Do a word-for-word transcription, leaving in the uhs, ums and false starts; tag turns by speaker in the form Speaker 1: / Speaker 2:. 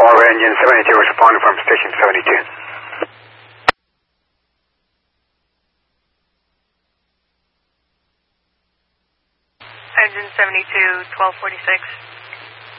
Speaker 1: Bravo Engine seventy-two responding from Station seventy-two.
Speaker 2: Engine seventy-two, twelve forty-six.